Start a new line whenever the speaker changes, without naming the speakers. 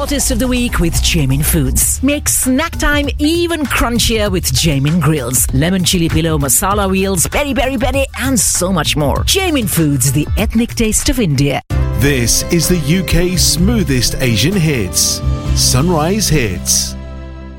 taste of the week with Jamin Foods. Make snack time even crunchier with Jamin Grills, lemon chili pillow, masala wheels, peri peri peri, and so much more. Jamin Foods, the ethnic taste of India.
This is the UK's smoothest Asian hits. Sunrise Hits.